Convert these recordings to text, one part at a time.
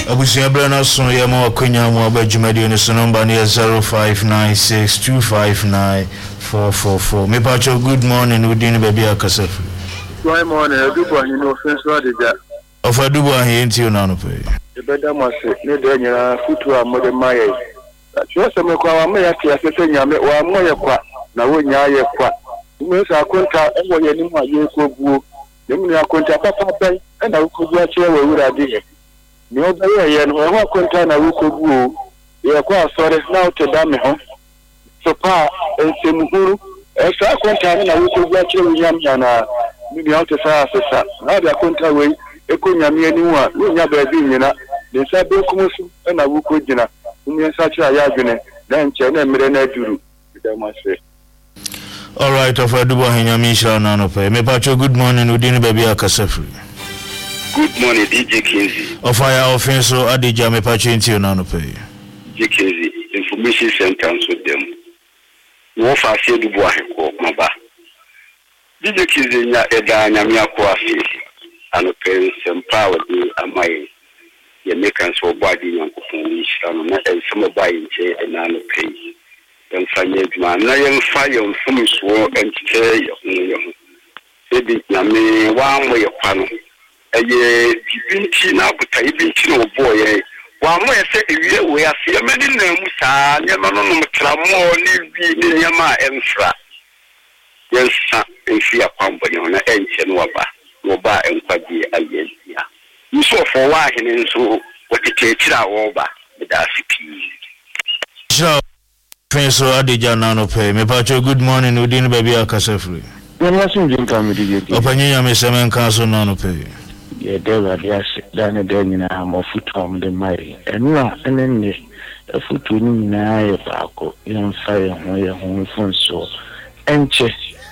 Abusia Brana so ye mo akonya mo abadwumadi ne so number ne 0596259444. Me pacho good morning udin baby akasafu. Good morning, Adubo ni no offense radija. Of Adubo ahi enti una no pe. E beda mase ne de nyira futu a mo de maye. So se me kwa wa me ya ti asese nyame wa mo ye kwa na wo nya ye kwa. Me sa konta e wo ye ni mo aye ko buo. Dem ni akonta papa bai e na ko buo che wa wura de. Ni o ba ye no ho konta na wo ko buo. Ye kwa sore na o te da me ho. So pa ensemuhuru e sa konta na wo ko buo che wo nyam na ni ya te sa asesa. Na da konta we eko nyame ani wa no nya ba bi nyina. De sa be kumusu e na wo ko gina. Ni sa cha ya adwene na nche na mere na aduru. Da mase. All right, of Adubo Henyami Sha Nano Pay. Me pacho good morning, Udini Baby Akasafri. Good morning, DJ Kinsey. Of fire offenso Adija me pacho into Nano Pay. DJ Kinsey, information sentence with them. No fast do boy, Maba. DJ Kinsey, Eda Namia Kwasi, and a parents and power do a my Americans for body and some buying chair and nano pay. And find man, I am fire from swore and stay. Maybe Yame, one way of panel. A year, been now, but I been no boy. One way I said, we are see many names, Yamano Tramo, Nibi, Yama, and Fra. Yes, and see a company on an ancient Waba, and Padi, again. You saw for why and so what the church over with us. Sure. Offenso Adija Nano Pay. Me pacho good morning, Udini Baby Akasafri. Opanya me semen kanso Nano Pay. Yeah, there yes, dane denina mo futom de mai. Enua enenne e futu ni na ye baako. Yan fire ho ye ho fonso. Enche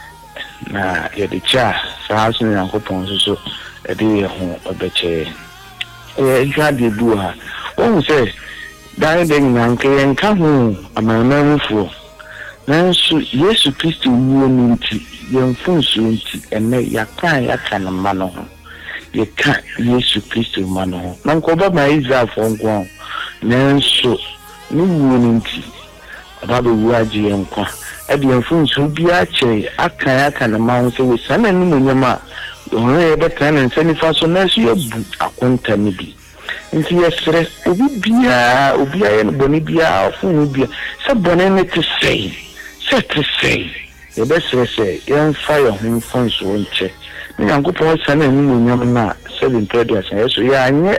na ye de cha sa asu ni ankopon so e de ye ho obeche. Twa de du ha. Won say dane denina nke enka ho amanamfo. Nanso Yesu Kristo wuo nti yemfonso nti ene yaka na mano ho. Yeka Yesu Kristo mano ho. Na nkoba ma Israel fonko. Nanso ni wuo nti ababa wu aje enkwa. E de yemfonso bia che aka na ma ho se we sana ni munyama. Ono ye beta na nsani faso na so yebu akonta ni bi. Nti yesre obi bia ye no boni bia ofun bia se boni ne te sei. Set say, the best say, young fire home funds won't check. Me, Uncle Paul San and Yamana, 7 predators, so yeah,